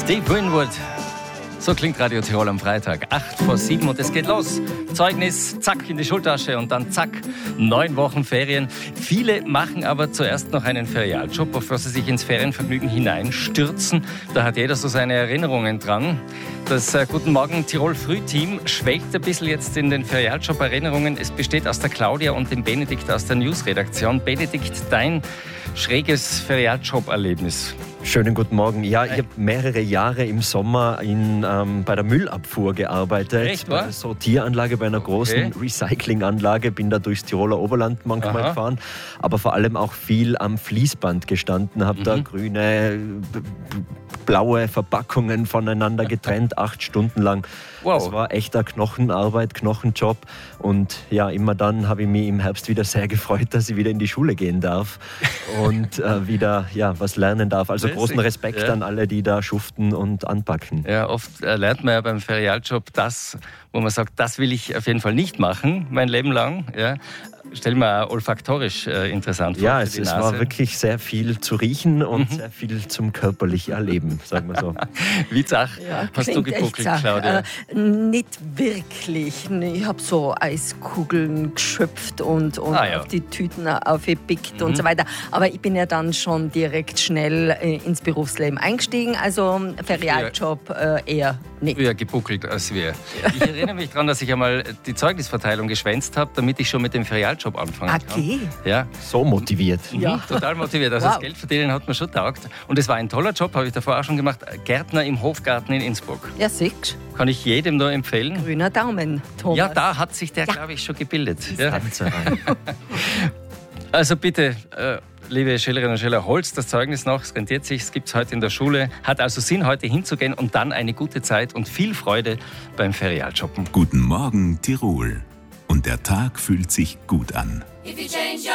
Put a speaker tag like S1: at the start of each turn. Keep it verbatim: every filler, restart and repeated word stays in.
S1: Steve Winwood. So klingt Radio Tirol am Freitag. acht vor sieben und es geht los. Zeugnis, zack, in die Schultasche und dann zack, neun Wochen Ferien. Viele machen aber zuerst noch einen Ferialjob, bevor sie sich ins Ferienvergnügen hineinstürzen. Da hat jeder so seine Erinnerungen dran. Das äh, Guten Morgen Tirol Frühteam schwelgt ein bisschen jetzt in den Ferialjob-Erinnerungen. Es besteht aus der Claudia und dem Benedikt aus der Newsredaktion. Benedikt, dein schräges Ferialjob-Erlebnis.
S2: Schönen guten Morgen. Ja, ich habe mehrere Jahre im Sommer in, ähm, bei der Müllabfuhr gearbeitet.
S1: Echt,
S2: bei einer Sortieranlage, bei einer großen
S1: Okay.
S2: Recyclinganlage. Bin da durchs Tiroler Oberland manchmal
S1: Aha.
S2: gefahren. Aber vor allem auch viel am Fließband gestanden. Habe
S1: Mhm.
S2: da grüne, b- b- blaue Verpackungen voneinander getrennt, acht Stunden lang.
S1: Wow.
S2: Das war echter Knochenarbeit, Knochenjob. Und ja, immer dann habe ich mich im Herbst wieder sehr gefreut, dass ich wieder in die Schule gehen darf und äh, wieder ja, was lernen darf. Also großen Respekt
S1: Ja.
S2: an alle, die da schuften und anpacken.
S1: Ja, oft äh, lernt man ja beim Ferialjob das, wo man sagt, das will ich auf jeden Fall nicht machen, mein Leben lang. Ja. Stell mir auch olfaktorisch äh, interessant vor.
S2: Ja,
S1: für
S2: es,
S1: die
S2: es
S1: Nase.
S2: war wirklich sehr viel zu riechen und sehr viel zum körperlich Erleben, sagen wir so.
S1: Wie Zach,
S3: Ja,
S1: hast du
S3: klingt echt
S1: gebuckelt,
S3: zart.
S1: Claudia?
S3: Äh, nicht wirklich. Ich habe so Eiskugeln geschöpft und, und
S1: Ah, ja.
S3: auf die Tüten aufgepickt
S1: Mhm.
S3: und so weiter. Aber ich bin ja dann schon direkt schnell äh, ins Berufsleben eingestiegen. Also Ferialjob äh, eher nicht.
S1: Früher gebuckelt als wir. Ich erinnere mich daran, dass ich einmal die Zeugnisverteilung geschwänzt habe, damit ich schon mit dem Ferialjob anfangen kann.
S3: Okay.
S1: Ja,
S2: So motiviert.
S3: Ja.
S1: Mhm, total motiviert. Also
S3: Wow.
S1: das Geld verdienen hat mir schon taugt. Und es war ein toller Job, habe ich davor auch schon gemacht. Gärtner im Hofgarten in Innsbruck.
S3: Ja, siehst
S1: Kann ich jedem nur empfehlen.
S3: grüner Daumen, Thomas.
S1: Ja, da hat sich der,
S3: Ja.
S1: glaube ich, schon gebildet. Ja.
S2: Tanzerei.
S1: Also bitte, äh, liebe Schülerinnen und Schüler, holst das Zeugnis noch, es rentiert sich, es gibt es heute in der Schule. Hat also Sinn, heute hinzugehen und dann eine gute Zeit und viel Freude beim Ferialshoppen.
S4: Guten Morgen Tirol. Und der Tag fühlt sich gut an.
S5: If you change your